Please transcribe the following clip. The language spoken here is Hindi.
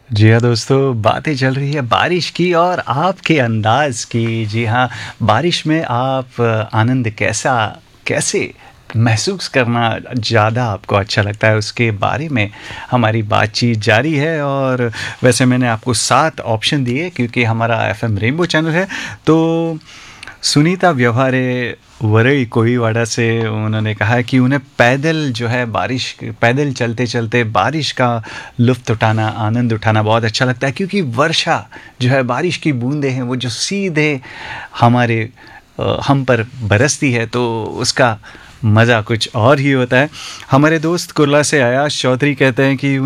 जी हाँ दोस्तों, बातें चल रही है बारिश की और आपके अंदाज़ की। जी हाँ, बारिश में आप आनंद कैसे महसूस करना ज़्यादा आपको अच्छा लगता है, उसके बारे में हमारी बातचीत जारी है। और वैसे मैंने आपको 7 ऑप्शन दिए क्योंकि हमारा एफएम रेनबो चैनल है। तो सुनीता व्यवहारे वरई कोईवाड़ा से उन्होंने कहा कि उन्हें पैदल जो है बारिश पैदल चलते-चलते बारिश का लुत्फ़ उठाना, आनंद उठाना बहुत अच्छा लगता है क्योंकि वर्षा जो है बारिश की बूँदें हैं वो जो सीधे हमारे हम पर बरसती है तो उसका मज़ा कुछ और ही होता है। हमारे दोस्त कुर्ला से अयाश चौधरी कहते हैं कि